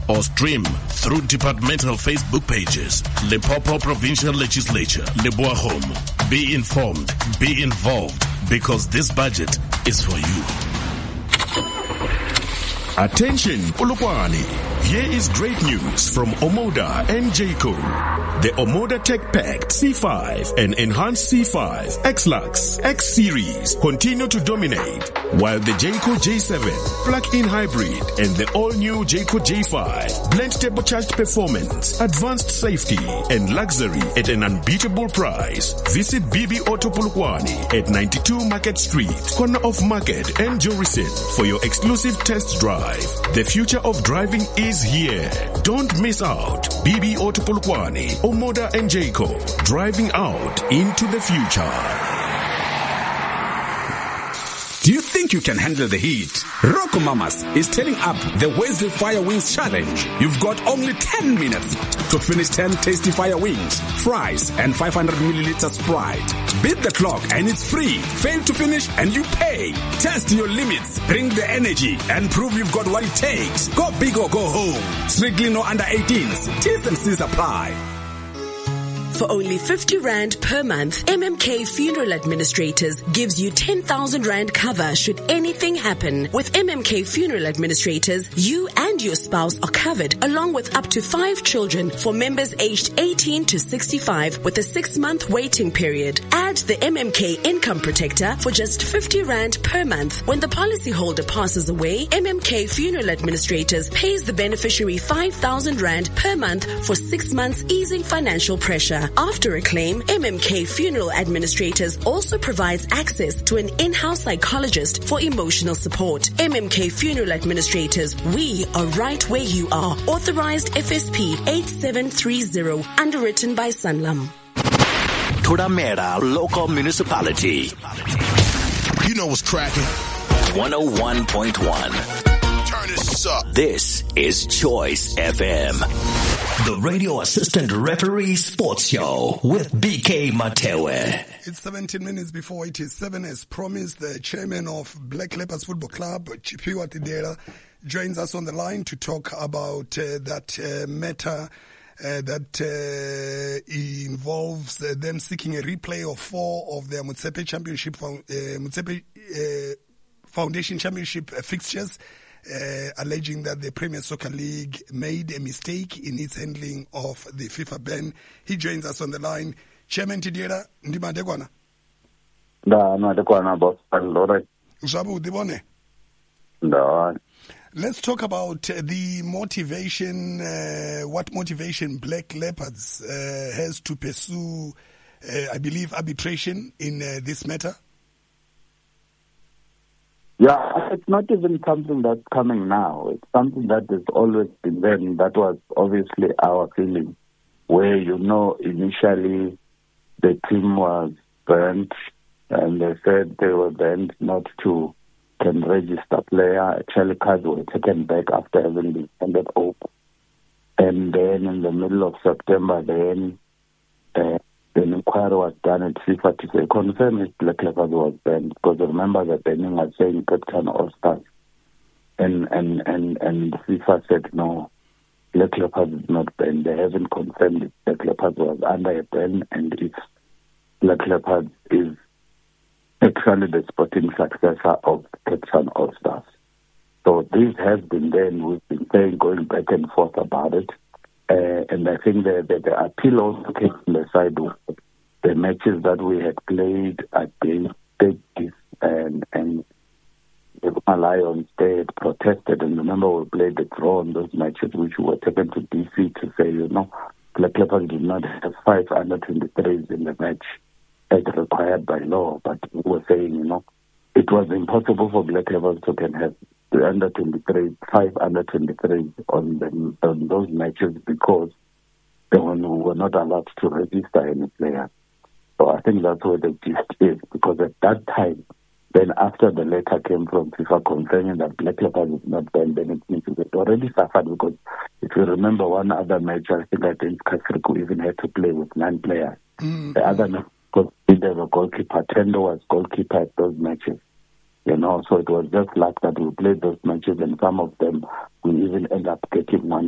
or stream through departmental Facebook pages. Limpopo Provincial Legislature, Leboahome. Be informed, be involved, because this budget is for you. Attention, Polokwane. Here is great news from Omoda and Jayco. The Omoda Tech Pack C5 and Enhanced C5, X-Lux, X-Series continue to dominate, while the Jayco J7, plug-in hybrid, and the all-new Jayco J5 blend turbocharged performance, advanced safety, and luxury at an unbeatable price. Visit BB Auto Polokwane at 92 Market Street, corner of Market and Jorison for your exclusive test drive. The future of driving is here. Don't miss out. BB Auto Polokwane, Omoda and Jayco, driving out into the future. Do you think you can handle the heat? Rocco Mamas is telling up the Wednesday Fire Wings Challenge. You've got only 10 minutes to finish 10 tasty fire wings, fries, and 500 milliliters Sprite. Beat the clock and it's free. Fail to finish and you pay. Test your limits, bring the energy, and prove you've got what it takes. Go big or go home. Strictly no under 18s. T's and C's apply. For only 50 Rand per month, MMK Funeral Administrators gives you 10,000 Rand cover should anything happen. With MMK Funeral Administrators, you and your spouse are covered along with up to 5 children for members aged 18 to 65 with a 6-month waiting period. Add the MMK Income Protector for just 50 Rand per month. When the policyholder passes away, MMK Funeral Administrators pays the beneficiary 5,000 Rand per month for 6 months, easing financial pressure. After a claim, MMK Funeral Administrators also provides access to an in-house psychologist for emotional support. MMK Funeral Administrators, we are right where you are. Authorized FSP 8730, underwritten by Sanlam. Tudamera Local Municipality. You know what's cracking. 101.1. Turn this up. This is Choice FM. The Radio Assistant Referee Sports Show with BK Matewe. It's 17 minutes before it is 7. As promised, the chairman of Black Leopards Football Club, Chipiwa Tidera, joins us on the line to talk about that matter that involves them seeking a replay of 4 of their Motsepe Championship Foundation Championship fixtures. Alleging that the Premier Soccer League made a mistake in its handling of the FIFA ban. He joins us on the line. Chairman Tidera, ndima dekwana? Da, no dekwana, boss. Alright. Usabu dibone? Da. Let's talk about the motivation, what motivation Black Leopards has to pursue, I believe, arbitration in this matter. Yeah, it's not even something that's coming now. It's something that has always been there, and that was obviously our feeling, where, initially the team was banned, and they said they were banned not to can register player. Actually, cards were taken back after having been handed over. And then in the middle of September, an inquiry was done at FIFA to say, confirm if Black Leopards was banned, because remember the banning was saying Captain All-Stars. And FIFA said, no, Black Leopards is not banned. They haven't confirmed if Black Leopards was under a ban, and if Black Leopards is actually the sporting successor of Captain All-Stars. So this has been there, and we've been saying, going back and forth about it. And I think the appeal also came from the side of the matches that we had played against Turkey and the Lions. They had protested, and remember we played the draw on those matches, which were taken to DC to say, Black Leopards did not have 5 under-23s in the match as required by law. But we were saying, it was impossible for Black Leopards to can have the under-23, 5 under-23s on those matches because they were not allowed to register any player. So I think that's where the gist is, because at that time, then after the letter came from FIFA confirming that Black Leopards is not banned, then it means it already suffered, because if you remember one other match, I think against Catholic, we even had to play with 9 players. Mm-hmm. The other match, because there was a goalkeeper, Tendo was goalkeeper at those matches. So it was just luck that we played those matches, and some of them we even end up getting 1